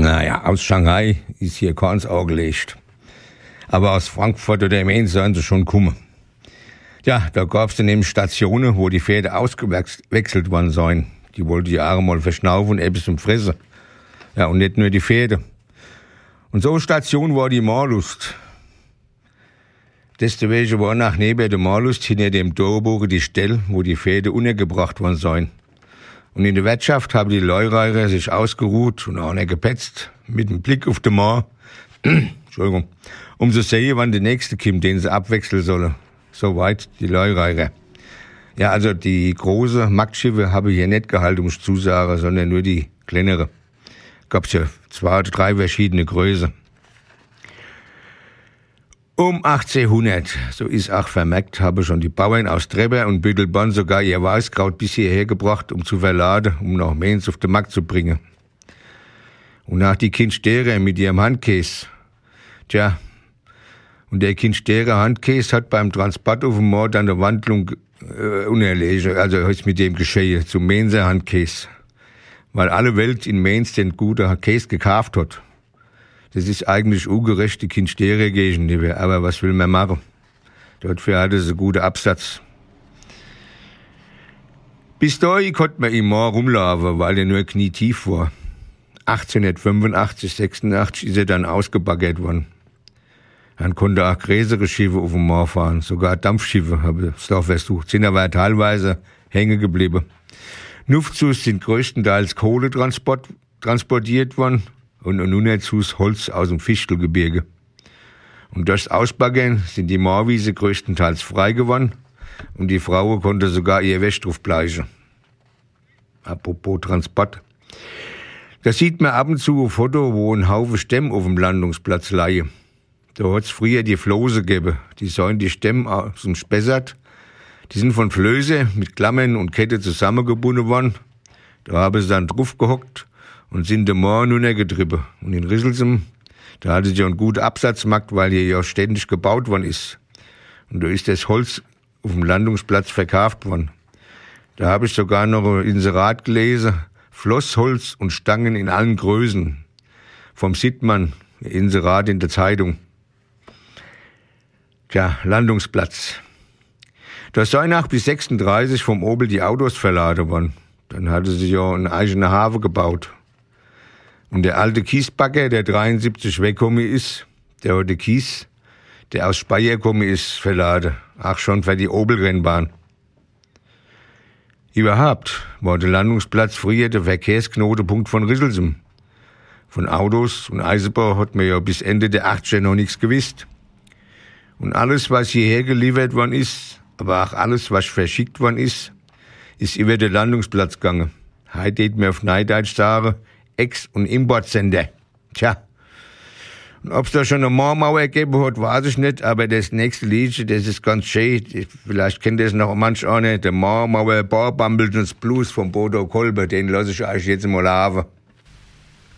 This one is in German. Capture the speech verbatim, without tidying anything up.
Naja, aus Shanghai ist hier keins angelegt. Aber aus Frankfurt oder Mainz sollen sie schon kommen. Ja, da gab's dann eben Stationen, wo die Pferde ausgewechselt worden seien. Die wollten die Jahre mal verschnaufen und etwas zum Fressen. Ja, und nicht nur die Pferde. Und so eine Station war die Marlust. Deswegen war nach neben der Marlust hinter dem Dorfbuche die Stelle, wo die Pferde untergebracht worden seien. Und in der Wirtschaft haben die Leihreiher sich ausgeruht und auch nicht gepetzt, mit dem Blick auf den Mar, Entschuldigung, um zu sehen, wann der nächste kommt, den sie abwechseln sollen. Soweit die Leihreiher. Ja, also die große Marktschiffe habe ich hier nicht gehalten, muss ich zusagen, sondern nur die kleinere. Gab's ja zwei oder drei verschiedene Größe. Um achtzehnhundert, so ist auch vermerkt, habe schon die Bauern aus Trebber und Büttelborn sogar ihr Weißkraut bis hierher gebracht, um zu verladen, um nach Mainz auf den Markt zu bringen. Und nach die Kindsterer mit ihrem Handkäse. Tja, und der Kindsterer Handkäse hat beim Transport auf dem Mord an der Wandlung äh, unerlesen, also ist mit dem geschehen, zum Mainzer Handkäse. Weil alle Welt in Mainz den guten Käse gekauft hat. Das ist eigentlich ungerecht, die Kindsterer gegenüber, aber was will man machen? Dafür hat es einen guten Absatz. Bis dahin konnte man im Moor rumlaufen, weil er nur knietief war. achtzehnhundertfünfundachtzig, sechsundachtzig ist er dann ausgebaggert worden. Dann konnte auch größere Schiffe auf dem Moor fahren, sogar Dampfschiffe, habe ich da versucht, sind aber teilweise hängen geblieben. Nuftzus sind größtenteils Kohletransport transportiert worden und Nunnerzus Holz aus dem Fichtelgebirge. Und durchs Ausbaggern sind die Moorwiese größtenteils frei geworden und die Frau konnte sogar ihr Wäsch drauf bleichen. Apropos Transport. Da sieht man ab und zu ein Foto, wo ein Haufen Stämme auf dem Landungsplatz leihen. Da hat's früher die Flose gegeben. Die sollen die Stämme aus dem Spessart. Die sind von Flöße mit Klammern und Kette zusammengebunden worden. Da haben sie dann drauf gehockt und sind den Moor runtergetrieben. Und in Risselsum, da hatte sie ja einen guten Absatzmarkt, weil hier ja ständig gebaut worden ist. Und da ist das Holz auf dem Landungsplatz verkauft worden. Da habe ich sogar noch ein Inserat gelesen. Flossholz und Stangen in allen Größen. Vom Sittmann, Inserat in der Zeitung. Tja, Landungsplatz. Da sei nach bis sechsunddreißig vom Opel die Autos verladen worden. Dann hatte sie ja einen eigenen Hafen gebaut. Und der alte Kiesbagger, der dreiundsiebzig weggekommen ist, der hat den Kies, der aus Speyer gekommen ist, verladen. Auch schon für die Opel-Rennbahn. Überhaupt war der Landungsplatz früher der Verkehrsknotenpunkt von Risselsum. Von Autos und Eisenbahn hat man ja bis Ende der achtziger noch nichts gewusst. Und alles, was hierher geliefert worden ist, aber auch alles, was verschickt worden ist, ist über den Landungsplatz gegangen. Heute geht mir auf Neideutsch sagen, Ex- und Importsender. Tja. Und ob's da schon eine Moormauer gegeben hat, weiß ich nicht, aber das nächste Liedchen, das ist ganz schön. Vielleicht kennt ihr es noch manch einer, der Moormauer Barbambeltons Blues von Bodo Kolbe, den lasse ich euch jetzt mal haben.